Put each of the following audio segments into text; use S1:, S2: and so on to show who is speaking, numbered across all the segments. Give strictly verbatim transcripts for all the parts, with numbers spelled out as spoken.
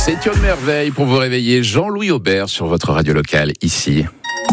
S1: C'est une merveille pour vous réveiller. Jean-Louis Aubert sur votre radio locale, ici.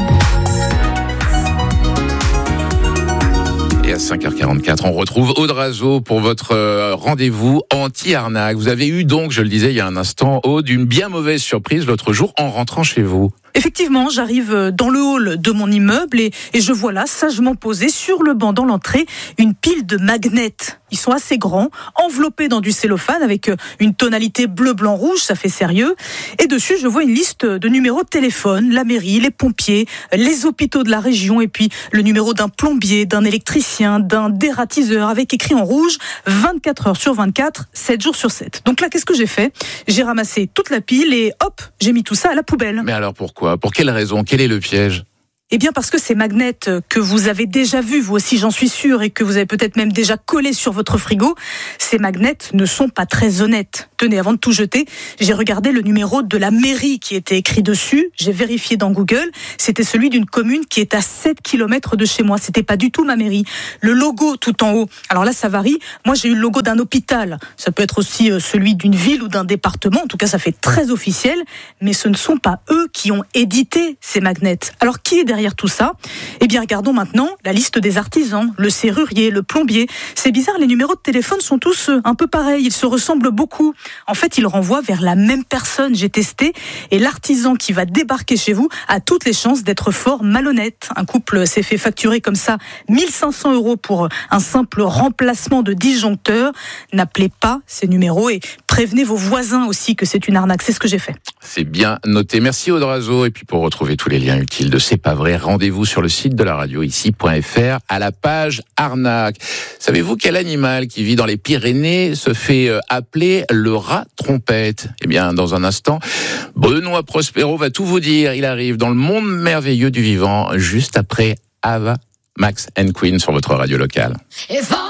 S1: Et à cinq heures quarante-quatre, on retrouve Aude Razeau pour votre rendez-vous anti-arnaque. Vous avez eu donc, je le disais il y a un instant, Aude, une bien mauvaise surprise l'autre jour en rentrant chez vous.
S2: Effectivement, j'arrive dans le hall de mon immeuble et, et je vois là, sagement posée sur le banc dans l'entrée, une pile de magnets. Ils sont assez grands, enveloppés dans du cellophane avec une tonalité bleu, blanc, rouge, ça fait sérieux. Et dessus, je vois une liste de numéros de téléphone, la mairie, les pompiers, les hôpitaux de la région et puis le numéro d'un plombier, d'un électricien, d'un dératiseur avec écrit en rouge vingt-quatre heures sur vingt-quatre, sept jours sur sept. Donc là, qu'est-ce que j'ai fait ? J'ai ramassé toute la pile et hop, j'ai mis tout ça à la poubelle.
S1: Mais alors pourquoi ? Pour quelle raison ? Quel est le piège ?
S2: Eh bien parce que ces magnets que vous avez déjà vus, vous aussi j'en suis sûre, et que vous avez peut-être même déjà collés sur votre frigo, ces magnets ne sont pas très honnêtes. Tenez, avant de tout jeter, j'ai regardé le numéro de la mairie qui était écrit dessus, j'ai vérifié dans Google, c'était celui d'une commune qui est à sept kilomètres de chez moi, c'était pas du tout ma mairie. Le logo tout en haut, alors là ça varie, moi j'ai eu le logo d'un hôpital, ça peut être aussi celui d'une ville ou d'un département, en tout cas ça fait très officiel, mais ce ne sont pas eux qui ont édité ces magnets. Alors qui est derrière tout ça ? Eh bien, regardons maintenant la liste des artisans, le serrurier, le plombier. C'est bizarre, les numéros de téléphone sont tous un peu pareils, ils se ressemblent beaucoup. En fait, ils renvoient vers la même personne, j'ai testé, et l'artisan qui va débarquer chez vous a toutes les chances d'être fort malhonnête. Un couple s'est fait facturer comme ça mille cinq cents euros pour un simple remplacement de disjoncteur. N'appelez pas ces numéros et prévenez vos voisins aussi que c'est une arnaque. C'est ce que j'ai fait.
S1: C'est bien noté. Merci Aude Razeau. Et puis pour retrouver tous les liens utiles de C'est pas vrai, rendez-vous sur le site de la radio ici.fr à la page arnaque. Savez-vous quel animal qui vit dans les Pyrénées se fait appeler le rat trompette ? Eh bien, dans un instant, Benoît Prospero va tout vous dire. Il arrive dans le monde merveilleux du vivant juste après Ava, Max and Queen sur votre radio locale.